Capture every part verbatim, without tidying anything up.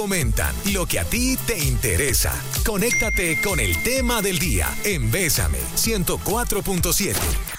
Comentan lo que a ti te interesa. Conéctate con el tema del día en Bésame ciento cuatro punto siete.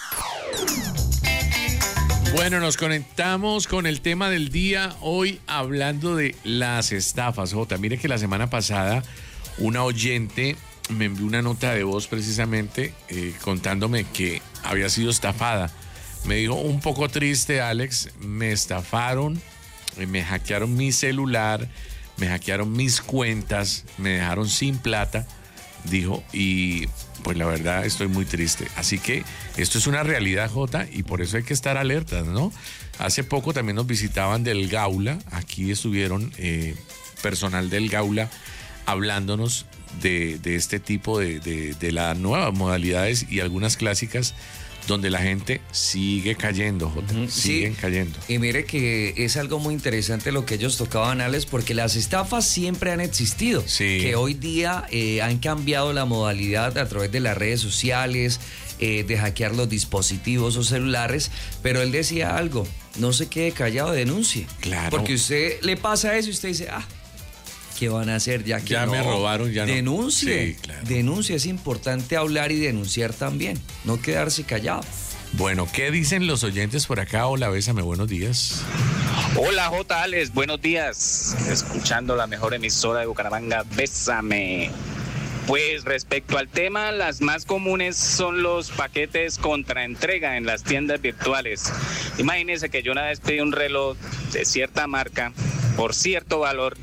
Bueno, nos conectamos con el tema del día hoy hablando de las estafas. Jota, mire que la semana pasada una oyente me envió una nota de voz precisamente eh, contándome que había sido estafada. Me dijo, un poco triste, Alex, me estafaron, me hackearon mi celular, me hackearon mis cuentas, me dejaron sin plata, dijo, y pues la verdad estoy muy triste. Así que esto es una realidad, Jota, y por eso hay que estar alertas, ¿no? Hace poco también nos visitaban del Gaula, aquí estuvieron eh, personal del Gaula hablándonos de, de este tipo de, de, de las nuevas modalidades y algunas clásicas donde la gente sigue cayendo, Jota, uh-huh. siguen sí. cayendo. Y mire que es algo muy interesante lo que ellos tocaban, Alex, porque las estafas siempre han existido, sí. que hoy día eh, han cambiado la modalidad a través de las redes sociales, eh, de hackear los dispositivos o celulares, pero él decía algo, no se quede callado, denuncie. Claro. Porque usted le pasa eso y usted dice, ah, ¿qué van a hacer? Ya que ya no, me robaron, ya no. Denuncie, sí, claro. denuncie, es importante hablar y denunciar también, no quedarse callado. Bueno, ¿qué dicen los oyentes por acá? Hola, Bésame, buenos días. Hola, J. Alex, buenos días. Escuchando la mejor emisora de Bucaramanga, Bésame. Pues respecto al tema, las más comunes son los paquetes contra entrega en las tiendas virtuales. Imagínense que yo una vez pedí un reloj de cierta marca por cierto valor,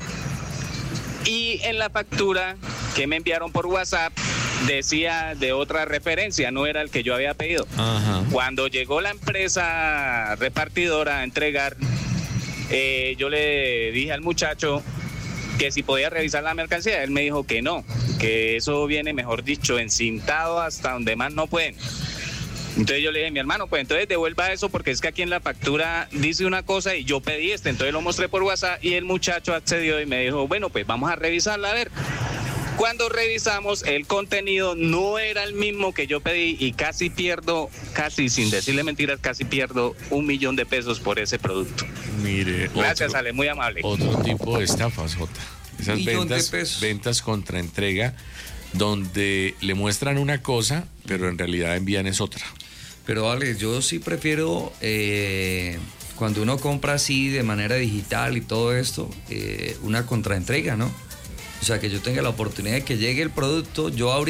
y en la factura que me enviaron por WhatsApp decía de otra referencia, no era el que yo había pedido. Ajá. Cuando llegó la empresa repartidora a entregar, eh, yo le dije al muchacho que si podía revisar la mercancía. Él me dijo que no, que eso viene, mejor dicho, encintado hasta donde más no pueden. Entonces yo le dije, mi hermano, pues entonces devuelva eso, porque es que aquí en la factura dice una cosa y yo pedí este. Entonces lo mostré por WhatsApp y el muchacho accedió y me dijo, bueno, pues vamos a revisarla a ver. Cuando revisamos, el contenido no era el mismo que yo pedí y casi pierdo, casi sin decirle mentiras, casi pierdo un millón de pesos por ese producto. Mire, gracias, otro, Ale, muy amable. Otro tipo de estafas, Jota. Esas millón ventas, de pesos. ventas contra entrega, donde le muestran una cosa, pero en realidad envían es otra. Pero Alex, yo sí prefiero eh, cuando uno compra así de manera digital y todo esto, eh, una contraentrega, ¿no? O sea, que yo tenga la oportunidad de que llegue el producto, yo abrí